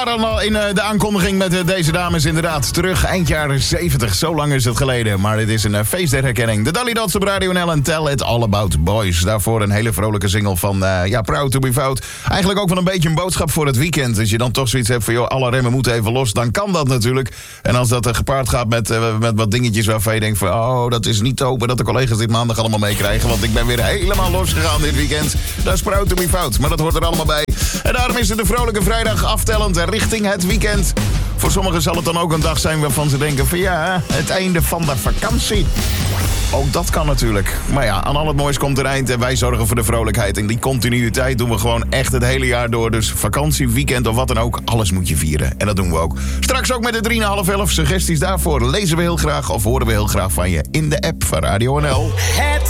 waren al in de aankondiging met deze dames inderdaad terug. Eind jaren 70, zo lang is het geleden. Maar dit is een feest der herkenning. De Dolly Dots op Radio NL en Tell It All About Boys. Daarvoor een hele vrolijke single van Proud to be Fout. Eigenlijk ook wel een beetje een boodschap voor het weekend. Als je dan toch zoiets hebt van, joh, alle remmen moeten even los, dan kan dat natuurlijk. En als dat gepaard gaat met wat dingetjes waarvan je denkt van, oh, dat is niet te hopen dat de collega's dit maandag allemaal meekrijgen. Want ik ben weer helemaal losgegaan dit weekend. Dat is Proud to be Fout, maar dat hoort er allemaal bij. En daarom is het een vrolijke vrijdag aftellend richting het weekend. Voor sommigen zal het dan ook een dag zijn waarvan ze denken van ja, het einde van de vakantie. Ook dat kan natuurlijk. Maar ja, aan al het moois komt er eind en wij zorgen voor de vrolijkheid. En die continuïteit doen we gewoon echt het hele jaar door. Dus vakantie, weekend of wat dan ook, alles moet je vieren. En dat doen we ook. Straks ook met de 3,5 suggesties daarvoor lezen we heel graag of horen we heel graag van je in de app van Radio NL.